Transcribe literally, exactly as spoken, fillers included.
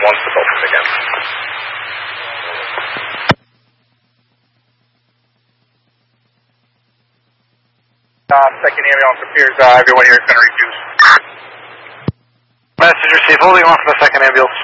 one to open again. Uh, second ambulance appears uh, everyone here is going to reduce. Message received, holding on for the second ambulance.